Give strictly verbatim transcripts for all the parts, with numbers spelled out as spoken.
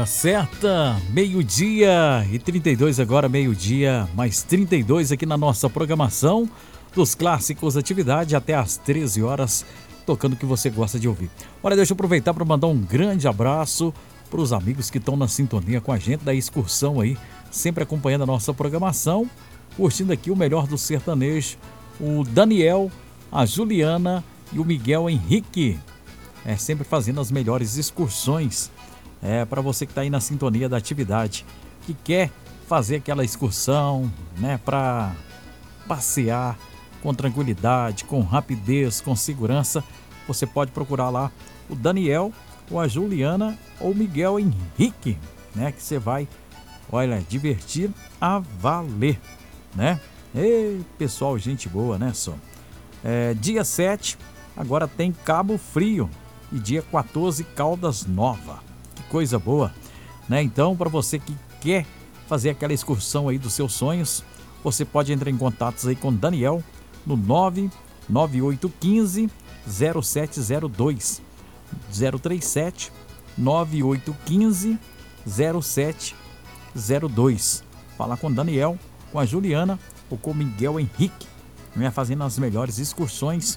Hora certa, meio-dia e trinta e dois agora, meio-dia, mais trinta e dois aqui na nossa programação dos Clássicos Atividade até às treze horas, tocando o que você gosta de ouvir. Olha, deixa eu aproveitar para mandar um grande abraço para os amigos que estão na sintonia com a gente da excursão aí, sempre acompanhando a nossa programação, curtindo aqui o melhor do sertanejo, o Daniel, a Juliana e o Miguel Henrique, é sempre fazendo as melhores excursões. É, para você que está aí na sintonia da atividade, que quer fazer aquela excursão, né, para passear com tranquilidade, com rapidez, com segurança, você pode procurar lá o Daniel, ou a Juliana, ou o Miguel Henrique, né, que você vai, olha, divertir a valer, né? Ei, pessoal, gente boa, né, só? É, dia sete, agora tem Cabo Frio, e dia quatorze, Caldas Nova. Coisa boa, né? Então, para você que quer fazer aquela excursão aí dos seus sonhos, você pode entrar em contato aí com o Daniel no nove nove oito um cinco zero sete zero dois zero três sete nove oito um cinco zero sete zero dois. Falar com o Daniel, com a Juliana ou com o Miguel Henrique, né? Fazendo as melhores excursões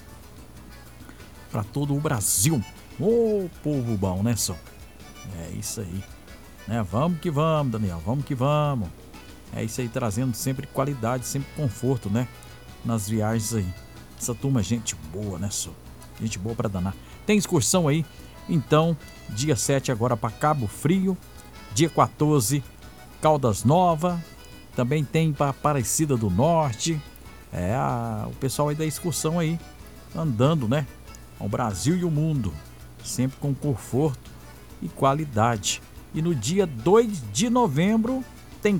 para todo o Brasil. Ô, povo bom, né, só? É isso aí, né? Vamos que vamos, Daniel, vamos que vamos. É isso aí, trazendo sempre qualidade, sempre conforto, né? Nas viagens aí. Essa turma é gente boa, né, só? Gente boa pra danar. Tem excursão aí, então, dia sete agora para Cabo Frio, dia quatorze, Caldas Nova, também tem para Aparecida do Norte. É, a, o pessoal aí da excursão aí, andando, né? Ao Brasil e o mundo, sempre com conforto e qualidade. E no dia dois de novembro,